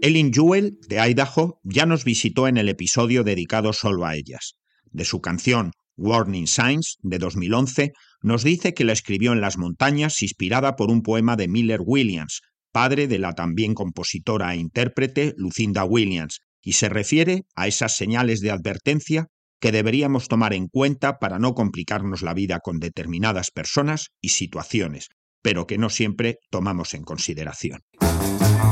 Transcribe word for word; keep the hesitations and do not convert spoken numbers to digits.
Eileen Jewell, de Idaho, ya nos visitó en el episodio dedicado solo a ellas. De su canción Warning Signs, de dos mil once, nos dice que la escribió en las montañas inspirada por un poema de Miller Williams, padre de la también compositora e intérprete Lucinda Williams, y se refiere a esas señales de advertencia que deberíamos tomar en cuenta para no complicarnos la vida con determinadas personas y situaciones, pero que no siempre tomamos en consideración.